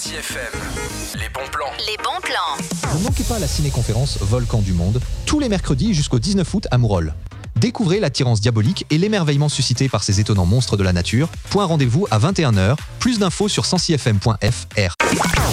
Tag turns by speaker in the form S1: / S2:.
S1: Sancy FM. Les bons plans.
S2: Les bons plans.
S3: Ne manquez pas la ciné-conférence Volcan du Monde, tous les mercredis jusqu'au 19 août à Mourolles. Découvrez l'attirance diabolique et l'émerveillement suscité par ces étonnants monstres de la nature. Point rendez-vous à 21h. Plus d'infos sur sancyfm.fr.